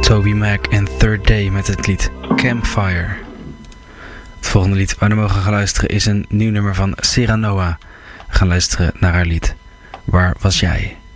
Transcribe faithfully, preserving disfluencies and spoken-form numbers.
Toby Mac en Third Day met het lied Campfire. Het volgende lied waar we mogen gaan luisteren is een nieuw nummer van Serra Noah. We gaan luisteren naar haar lied Waar was jij?